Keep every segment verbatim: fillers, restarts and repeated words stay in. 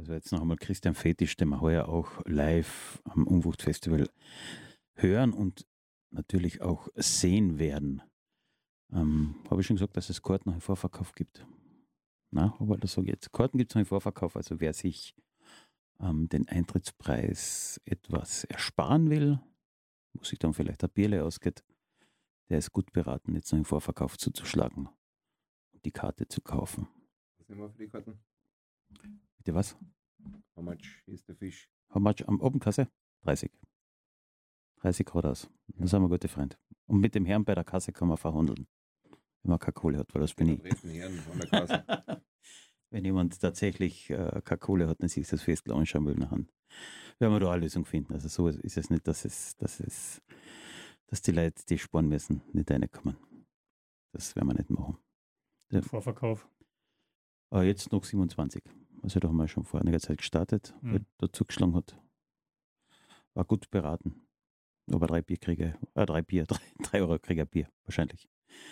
Also jetzt noch einmal Christian Fetisch, den wir heuer auch live am Unwucht-Festival hören und natürlich auch sehen werden. Ähm, habe ich schon gesagt, dass es Karten noch im Vorverkauf gibt? Na, aber das sage ich jetzt. Karten gibt es noch im Vorverkauf, also wer sich ähm, den Eintrittspreis etwas ersparen will, wo sich dann vielleicht ein Bierle ausgeht, der ist gut beraten, jetzt noch im Vorverkauf zuzuschlagen und die Karte zu kaufen. Was nehmen wir für die Karten? Bitte was? How much is the fish? How much am Obenkasse? dreißig. dreißig Grad aus. Das sind wir gute Freunde. Und mit dem Herrn bei der Kasse kann man verhandeln. Wenn man keine Kohle hat, weil das bin ich. Herren an der Kasse. Wenn jemand tatsächlich äh, keine Kohle hat, dann sich das Festel anschauen will nachher. Werden wir da eine Lösung finden. Also so ist es nicht, dass es, dass es, dass die Leute, die sparen müssen, nicht reinkommen. Das werden wir nicht machen. Der, Vorverkauf. aber jetzt noch siebenundzwanzig. Also da haben wir schon vor einiger Zeit gestartet, Mhm. weil da zugeschlagen hat. War gut beraten. Aber drei Bier kriege, äh, drei Bier, drei, drei Euro kriege ich ein Bier, wahrscheinlich.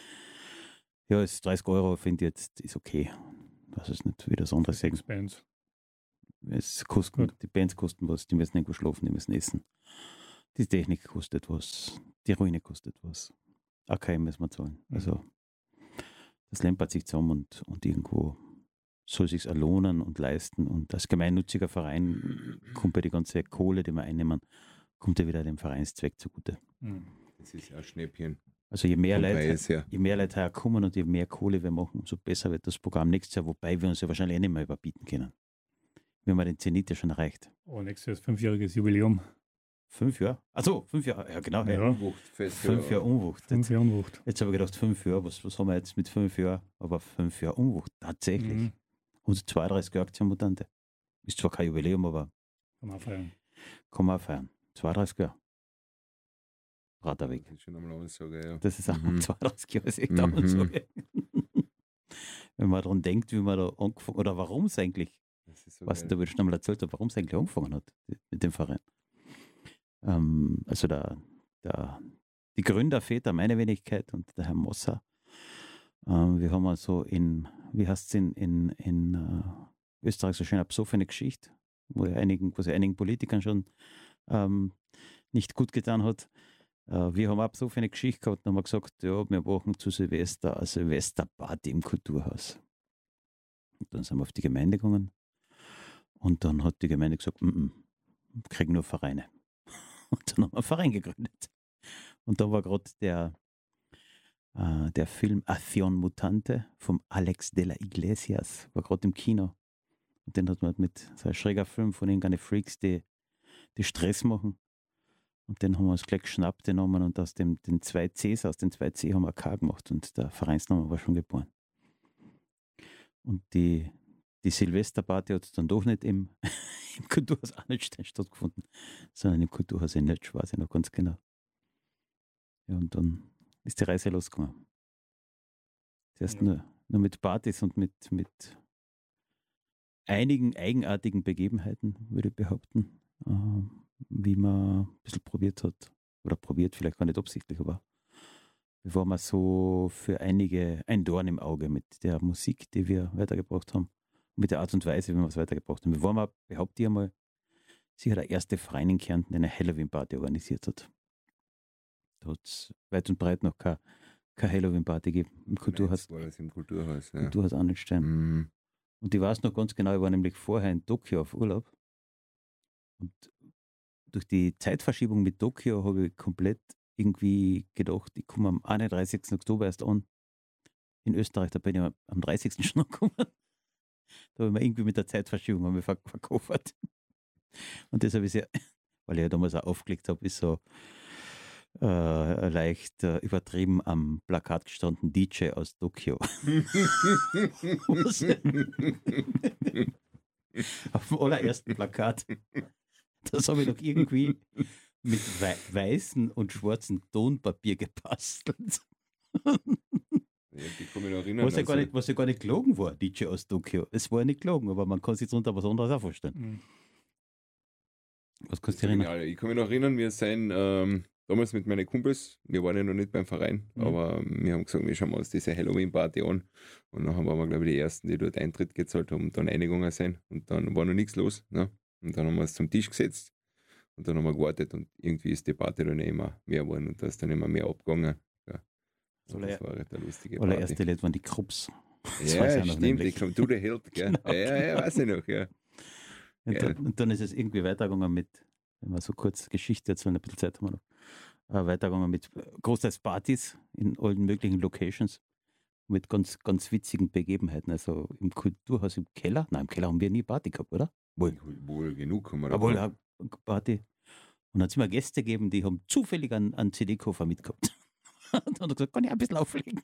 Ja, ist dreißig Euro, finde ich jetzt, ist okay. Das ist nicht wie das andere sagen. Sechs Bands. Es kosten, Gut. die Bands kosten was, die müssen irgendwo schlafen, die müssen essen. Die Technik kostet was, die Ruine kostet was. A K M müssen wir zahlen. Mhm. Also das lämpert sich zusammen und, und irgendwo soll sich lohnen und leisten. Und als gemeinnütziger Verein kommt ja die ganze Kohle, die wir einnehmen, kommt ja wieder dem Vereinszweck zugute. Mhm. Das ist ja ein Schnäppchen. Also je mehr Vom Leute, Preis her. je mehr Leute herkommen und je mehr Kohle wir machen, umso besser wird das Programm nächstes Jahr, wobei wir uns ja wahrscheinlich eh nicht mehr überbieten können. Wir haben ja den Zenit ja schon erreicht. Oh, nächstes Jahr ist fünfjähriges Jubiläum. Fünf Jahre? Achso, fünf Jahre, ja genau. Ja. Ja, Wuchtfest. Fünf Jahre Unwucht. fünf Jetzt, Jahre Unwucht. jetzt habe ich gedacht, fünf Jahre, was, was haben wir jetzt mit fünf Jahren? Aber fünf Jahre Unwucht, tatsächlich. Mhm. Unsere zweiunddreißig Jahre Aktion Mutante. Ist zwar kein Jubiläum, aber Kann man feiern. kann man auch feiern. zweiunddreißig Jahre. Rat weg. Das ist schon einmal Ansage, ja. Das ist auch Mhm. zweiunddreißig Jahre, ich Mhm. damals sage. Wenn man daran denkt, wie man da angefangen oder warum es eigentlich, Das ist so was geil. da würde ich schon mal erzählt habe, warum es eigentlich angefangen hat mit dem Verein. Ähm, also der, der, die Gründerväter, meine Wenigkeit und der Herr Mosser, ähm, wir haben also in, wie heißt es in, in, in äh, Österreich so schön eine besoffene Geschichte, wo ja einigen, was ja einigen Politikern schon ähm, nicht gut getan hat. Äh, wir haben auch so eine Geschichte gehabt und haben gesagt, ja, wir machen zu Silvester eine Silvesterparty im Kulturhaus. Und dann sind wir auf die Gemeinde gegangen und dann hat die Gemeinde gesagt, mm -mm, wir kriegen nur Vereine. Und dann haben wir einen Verein gegründet. Und da war gerade der, äh, der Film Acción Mutante vom Alex de la Iglesias, war gerade im Kino. Und den hat man mit so einem schräger Film von irgendeinen Freaks, die, die Stress machen. Und den haben wir uns gleich geschnappt genommen und aus dem den zwei Cs, aus den zwei C haben wir ein K gemacht und der Vereinsname war schon geboren. Und die, die Silvesterparty hat dann doch nicht im, im Kulturhaus Arnolstein stattgefunden, sondern im Kulturhaus in Netsch, weiß ich noch ganz genau. Ja, und dann ist die Reise losgegangen. Zuerst Ja. nur, nur mit Partys und mit, mit einigen eigenartigen Begebenheiten, würde ich behaupten, äh, wie man ein bisschen probiert hat, oder probiert, vielleicht gar nicht absichtlich, aber wir waren mal so für einige ein Dorn im Auge mit der Musik, die wir weitergebracht haben, mit der Art und Weise, wie wir es weitergebracht haben. Wir waren mal, behaupte ich einmal, sicher der erste Verein in Kärnten, der eine Halloween-Party organisiert hat. Da hat es weit und breit noch keine, keine Halloween-Party gegeben im Kulturhaus, War das im Kulturhaus, ja. Kulturhaus Arnolstein. Mhm. Und ich weiß noch ganz genau, ich war nämlich vorher in Tokio auf Urlaub. Und durch die Zeitverschiebung mit Tokio habe ich komplett irgendwie gedacht, ich komme am einunddreißigsten Oktober erst an. In Österreich, da bin ich am dreißigsten schon angekommen. Da habe ich mir irgendwie mit der Zeitverschiebung haben wir verk verkauft. Und das habe ich sehr, weil ich ja damals auch aufgelegt habe, ist so äh, leicht äh, übertrieben am Plakat gestanden, D J aus Tokio. Was? Auf dem allerersten Plakat. Das habe ich noch irgendwie mit wei weißen und schwarzen Tonpapier gebastelt. Ja, die kann mich noch erinnern. Was ja, gar also- nicht, was ja gar nicht gelogen war, D J aus Tokio. Es war ja nicht gelogen, aber man kann sich darunter was anderes auch vorstellen. Mhm. Was Das kannst ist du dir erinnern? genial. Ich kann mich noch erinnern, wir sind ähm, damals mit meinen Kumpels, wir waren ja noch nicht beim Verein, Mhm. aber wir haben gesagt, wir schauen uns diese Halloween-Party an. Und dann waren wir, glaube ich, die Ersten, die dort Eintritt gezahlt haben und dann eingegangen sind. Und dann war noch nichts los. Ne? Und dann haben wir uns zum Tisch gesetzt und dann haben wir gewartet und irgendwie ist die Party dann immer mehr geworden und da ist dann immer mehr abgegangen. Ja. Und das war halt eine lustige Party. Allererste Lied waren die Krups. Das weiß Ja, ich auch noch stimmt, nämlich. ich komm, du der Held, gell? Genau, ja, ja, genau. weiß ich noch, ja. Und Geil. dann, und dann ist es irgendwie weitergegangen mit, wenn wir so kurz Geschichte erzählen, ein bisschen Zeit haben wir noch, äh, weitergegangen mit äh, großteils Partys in allen möglichen Locations, mit ganz, ganz witzigen Begebenheiten. Also im Kulturhaus im Keller, nein, im Keller haben wir nie Party gehabt, oder? Wohl. Wohl genug haben wir da Obwohl, gehabt. ja, Party. Und dann hat es immer Gäste gegeben, die haben zufällig einen, einen C D-Koffer mitgehabt. Und dann hat er gesagt, kann ich ein bisschen auflegen?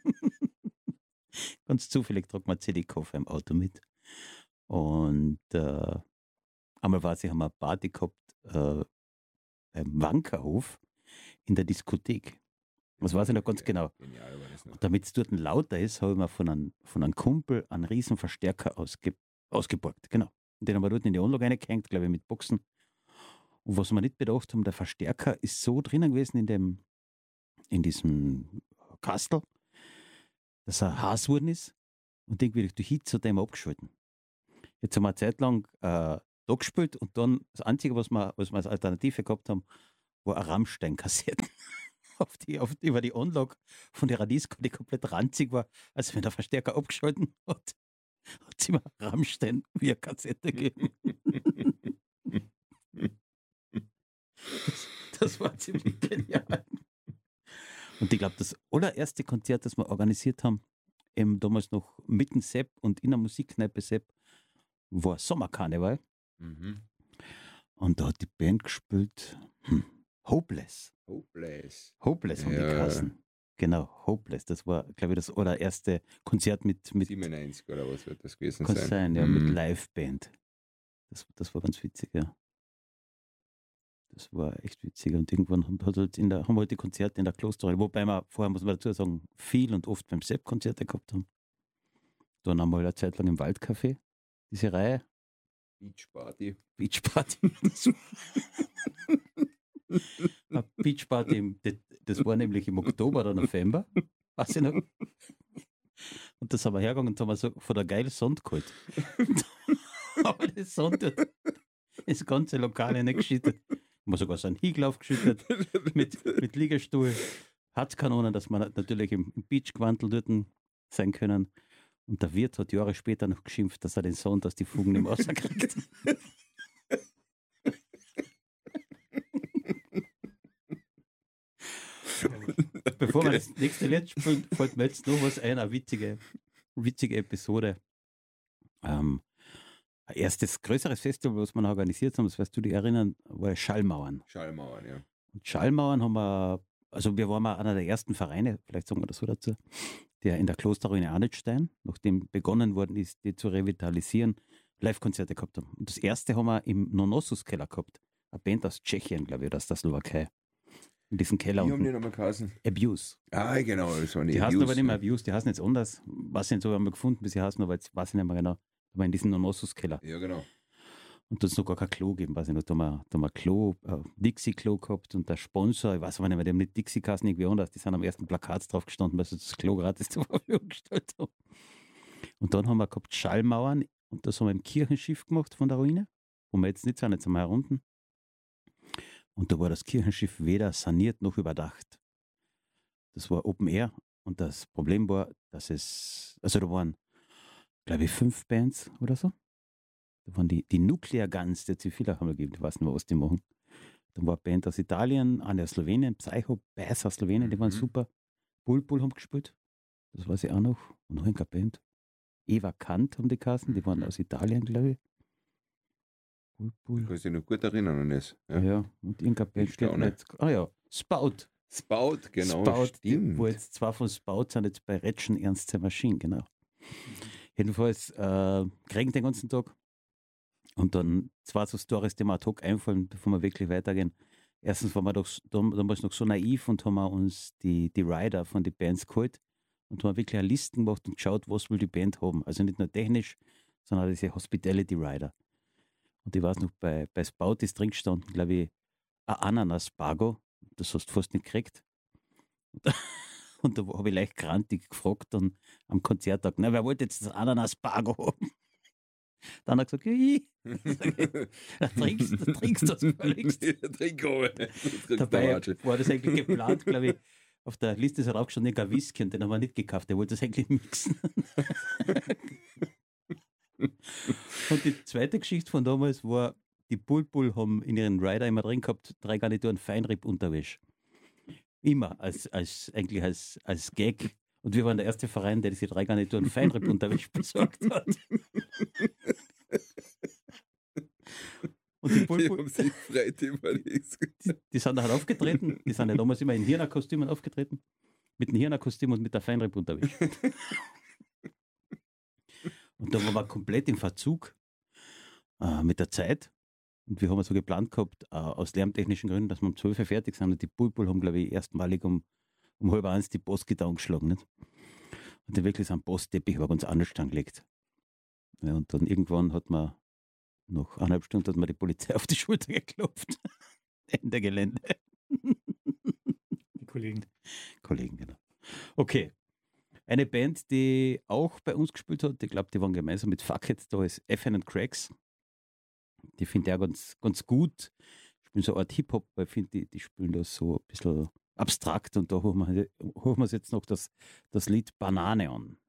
Ganz zufällig trug man einen C D-Koffer im Auto mit. Und äh, einmal war sie, haben wir eine Party gehabt äh, beim Wankerhof in der Diskothek. Das weiß ich noch ganz Ja, genau. Genial war das noch. Damit es dort lauter ist, habe ich mir von einem, von einem Kumpel einen riesen Verstärker ausge, ausgeborgt. Genau. Und den haben wir dort in die Anlage reingehängt, glaube ich, mit Boxen. Und was wir nicht bedacht haben, der Verstärker ist so drinnen gewesen in, dem, in diesem Kastel, dass er heiß geworden ist und irgendwie durch die Hitze hat er immer abgeschalten. Jetzt haben wir eine Zeit lang äh, da gespielt und dann das Einzige, was wir, was wir als Alternative gehabt haben, war eine Rammstein-Kassette. auf die, auf, über die Anlage von der Disco, die komplett ranzig war. Also wenn der Verstärker abgeschalten hat, hat es immer Rammstein wie eine Kassette gegeben. das, das war ziemlich genial. Und ich glaube, das allererste Konzert, das wir organisiert haben, eben damals noch mitten Sepp und in der Musikkneipe Sepp, war Sommerkarneval. Mhm. Und da hat die Band gespielt hm, Hopeless. Hopeless. Hopeless haben die Ja. geheißen. Genau, Hopeless. Das war, glaube ich, das allererste Konzert mit, mit siebenundneunzig oder was wird das gewesen kann sein? sein, ja, Mhm. mit Liveband. Das, das war ganz witzig, ja. Das war echt witzig. Und irgendwann haben, hat halt in der, haben wir halt die Konzerte in der Klosterhalle, wobei wir vorher, muss man dazu sagen, viel und oft beim Sepp Konzerte gehabt haben. Dann haben wir halt eine Zeit lang im Waldcafé diese Reihe, Beach Party. Beach Party. Das war- Eine Beach Party, im, das, das war nämlich im Oktober oder November, weiß ich noch. Und das haben wir hergegangen und haben wir so von der geilen Sand geholt. Aber das Sand hat das ganze Lokal nicht geschüttet. Haben wir sogar so einen Hügel aufgeschüttet mit, mit Liegestuhl, Hatzkanonen, dass wir natürlich im, im Beachgewandel dort sein können. Und der Wirt hat Jahre später noch geschimpft, dass er den Sand aus die Fugen nicht mehr rauskriegt. Bevor wir das nächste Lied spielen, fällt mir jetzt noch was ein, eine witzige, witzige Episode. Ähm, ein erstes größeres Festival, was wir noch organisiert haben, das wirst du dich erinnern, war Schallmauern. Schallmauern, ja. Und Schallmauern haben wir, also wir waren mal einer der ersten Vereine, vielleicht sagen wir das so dazu, der in der Klosterruine Arnitzstein, nachdem begonnen worden ist, die zu revitalisieren, Live-Konzerte gehabt haben. Und das erste haben wir im Nonossus-Keller gehabt. Eine Band aus Tschechien, glaube ich, oder aus der Slowakei. In diesem Keller Wie haben die unten. nochmal geheißen? Abuse. Ah, genau, das waren die Die heißen Abuse, aber nicht mehr ja. Abuse, die heißen jetzt anders. Was nicht so haben wir gefunden, bis sie heißen, aber jetzt weiß ich nicht mehr genau. Aber in diesem Nonossus-Keller. Ja, genau. Und da hat es noch gar kein Klo gegeben, weiß ich noch. Da haben wir, da haben wir Klo, äh, Dixie-Klo gehabt und der Sponsor, ich weiß aber nicht mehr, die haben nicht Dixie-Kassen irgendwie anders, die sind am ersten Plakat drauf gestanden, weil sie das Klo gratis zur Verfügung gestellt haben. Und dann haben wir gehabt Schallmauern und das haben wir im Kirchenschiff gemacht von der Ruine, wo wir jetzt nicht sind, jetzt sind wir herunten. Und da war das Kirchenschiff weder saniert noch überdacht. Das war Open Air und das Problem war, dass es, also da waren, glaube ich, fünf Bands oder so. Da waren die, die Nuclear Guns, die hat es viele haben wir gegeben, ich weiß nicht mehr, was die machen. Dann war eine Band aus Italien, eine aus Slowenien, Psycho, Bass aus Slowenien, die waren Mhm. super. Bulbul haben gespielt, das weiß ich auch noch. Und noch eine Band. Eva Kant haben die Kassen, die waren Mhm. aus Italien, glaube ich. Du Bulbul. kannst dich noch gut erinnern an das. Ja. Ja. und irgendeine Band Ich steht staune. jetzt. Ah ja, Spout. Spout, genau, Spout, die, stimmt. wo jetzt zwei von Spout sind jetzt bei Retschen Ernst der Maschine, genau. Jedenfalls äh, kriegen den ganzen Tag. Und dann zwei so Stories, die mir ad hoc einfallen, bevor wir wirklich weitergehen. Erstens waren wir doch damals noch so naiv und haben wir uns die, die Rider von den Bands geholt und haben wirklich eine Liste gemacht und geschaut, was will die Band haben. Also nicht nur technisch, sondern auch diese Hospitality Rider. Und ich weiß noch, bei, bei Spout ist drin gestanden, glaube ich, ein Ananas-Bargo. das hast du fast nicht gekriegt. Und, und da habe ich leicht grantig gefragt dann am Konzerttag, na, wer wollte jetzt das Ananas-Bargo haben? Dann hat er gesagt, ja, ich. Sag ich, da trinkst, da trinkst du das völligst. Trink aber. Dabei war das eigentlich geplant, glaube ich. Auf der Liste ist er aufgestanden, ein Whisky, und den haben wir nicht gekauft. Der wollte das eigentlich mixen. Und die zweite Geschichte von damals war, die Bulbul haben in ihren Rider immer drin gehabt, drei Garnituren Feinripp-Unterwäsche. Immer, als, als, eigentlich als, als Gag. Und wir waren der erste Verein, der diese drei Garnituren Feinripp-Unterwäsche besorgt hat. Und die Bulbul, die, die, die sind da halt aufgetreten, die sind ja damals immer in Hirner-Kostümen aufgetreten, mit dem Hirner-Kostüm und mit der Feinripp-Unterwäsche. Und da waren wir komplett im Verzug äh, mit der Zeit. Und wir haben so geplant gehabt, äh, aus lärmtechnischen Gründen, dass wir um zwölf Uhr fertig sind. Und die Bulbul haben, glaube ich, erstmalig um, um halb eins die Postgitarre angeschlagen. Nicht? Und dann wirklich so einen Postteppich war ganz anders angelegt. Ja, und dann irgendwann hat man, nach eineinhalb Stunden, hat man die Polizei auf die Schulter geklopft. Ende Gelände. Die Kollegen. Kollegen, genau. Okay. Eine Band, die auch bei uns gespielt hat, ich glaube, die waren gemeinsam mit Fuck It, da ist F N and Craigs. Die finde ich auch ganz, ganz gut. Spielen so eine Art Hip-Hop, weil ich finde, die, die spielen das so ein bisschen abstrakt, und da holen wir, holen wir jetzt noch das, das Lied Banane an.